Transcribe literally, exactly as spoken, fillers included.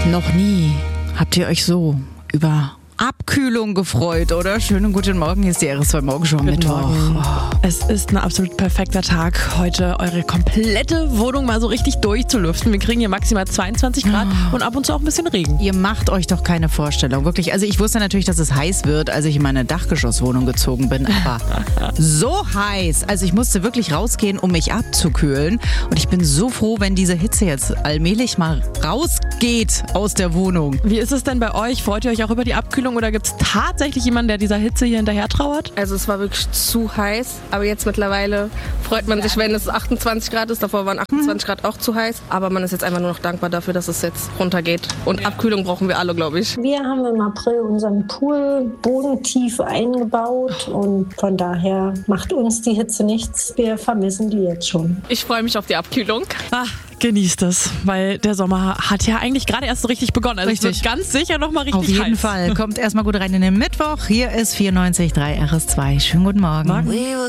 Noch nie habt ihr euch so über Abkühlung gefreut, oder? Schönen guten Morgen, hier ist die R S zwei Morgenshow am Mittwoch. Oh. Es ist ein absolut perfekter Tag, heute eure komplette Wohnung mal so richtig durchzulüften. Wir kriegen hier maximal zweiundzwanzig Grad oh. und ab und zu auch ein bisschen Regen. Ihr macht euch doch keine Vorstellung, wirklich. Also ich wusste natürlich, dass es heiß wird, als ich in meine Dachgeschosswohnung gezogen bin, aber so heiß. Also ich musste wirklich rausgehen, um mich abzukühlen. Und ich bin so froh, wenn diese Hitze jetzt allmählich mal rausgeht aus der Wohnung. Wie ist es denn bei euch? Freut ihr euch auch über die Abkühlung? Oder gibt es tatsächlich jemanden, der dieser Hitze hier hinterher trauert? Also es war wirklich zu heiß, aber jetzt mittlerweile freut man sich, wenn es achtundzwanzig Grad ist. Davor waren achtundzwanzig Grad auch zu heiß, aber man ist jetzt einfach nur noch dankbar dafür, dass es jetzt runtergeht. Und ja. Abkühlung brauchen wir alle, glaube ich. Wir haben im April unseren Pool bodentief eingebaut und von daher macht uns die Hitze nichts. Wir vermissen die jetzt schon. Ich freue mich auf die Abkühlung. Ach, genießt es, weil der Sommer hat ja eigentlich gerade erst so richtig begonnen. Also richtig. Es wird ganz sicher noch mal richtig heiß. Auf jeden heiß. Fall. Kommt erstmal gut rein in den Mittwoch. Hier ist vierundneunzig Komma drei R S zwei. Schönen guten Morgen. Morgen.